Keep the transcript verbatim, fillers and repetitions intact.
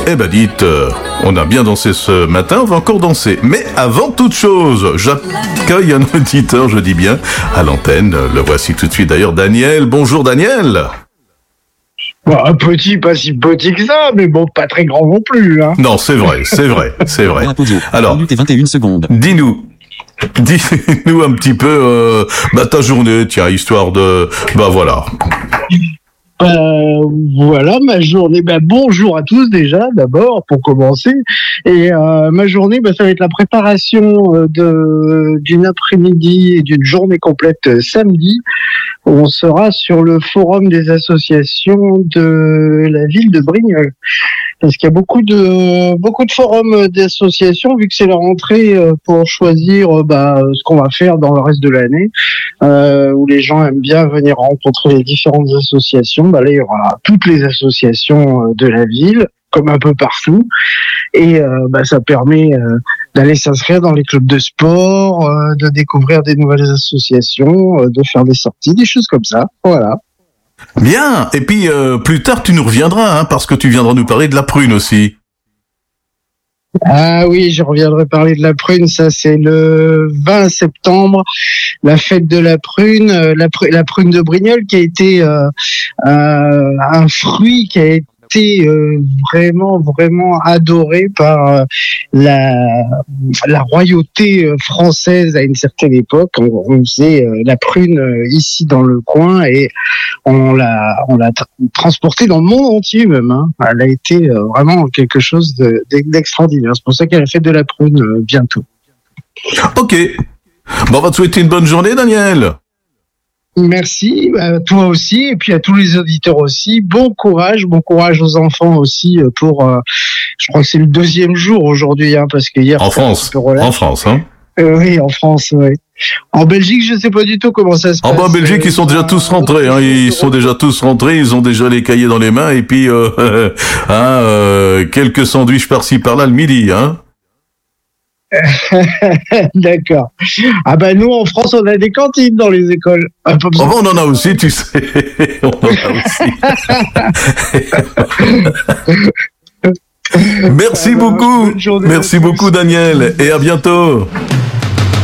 Eh ben dites, euh, on a bien dansé ce matin, on va encore danser. Mais avant toute chose, j'accueille un auditeur, je dis bien, à l'antenne. Le voici tout de suite d'ailleurs, Daniel. Bonjour Daniel. Bon, un petit, pas si petit que ça, mais bon, pas très grand non plus. Hein. Non, c'est vrai, c'est vrai, c'est vrai. Alors, minute et vingt et une secondes. Dis-nous. Dis-nous un petit peu euh, bah, ta journée, tiens, histoire de... Bah voilà. Euh, voilà ma journée. Bah, bonjour à tous déjà, d'abord, pour commencer. Et euh, ma journée, bah, ça va être la préparation euh, de d'une après-midi et d'une journée complète euh, samedi. Où on sera sur le forum des associations de la ville de Brignoles. Parce qu'il y a beaucoup de beaucoup de forums d'associations, vu que c'est la rentrée euh, pour choisir euh, bah, ce qu'on va faire dans le reste de l'année, euh, où les gens aiment bien venir rencontrer les différentes associations. Bah, là, il y aura toutes les associations de la ville, comme un peu partout, et euh, bah, ça permet euh, d'aller s'inscrire dans les clubs de sport, euh, de découvrir des nouvelles associations, euh, de faire des sorties, des choses comme ça. Voilà. Bien. Et puis euh, plus tard, tu nous reviendras, hein, parce que tu viendras nous parler de la prune aussi. Ah oui, je reviendrai parler de la prune. Ça, c'est le vingt septembre, la fête de la prune, euh, la, pr- la prune de Brignoles, qui a été euh, euh, un fruit qui a été euh, vraiment, vraiment adoré par euh, la, la royauté française à une certaine époque. On, on faisait euh, la prune euh, ici dans le coin et on l'a, on l'a tra- transportée dans le monde entier même. Hein. Elle a été euh, vraiment quelque chose de, d'extraordinaire. C'est pour ça qu'elle a fait de la prune euh, bientôt. Ok. Bon, on va te souhaiter une bonne journée, Daniel. Merci, à toi aussi, et puis à tous les auditeurs aussi. Bon courage, bon courage aux enfants aussi pour, euh, je crois que c'est le deuxième jour aujourd'hui, hein, parce que hier... En France, en France, hein. Euh, oui, en France, oui. En Belgique, je sais pas du tout comment ça se passe. En bas, en Belgique, ils sont déjà tous rentrés, hein. Ils sont déjà tous rentrés, ils ont déjà les cahiers dans les mains, et puis, euh, hein, euh, quelques sandwichs par-ci, par-là le midi, hein. D'accord. Ah ben nous en France on a des cantines dans les écoles. Ah, oh, ben, on en a aussi, tu sais. On en a aussi. Merci beaucoup. Merci beaucoup Daniel et à bientôt.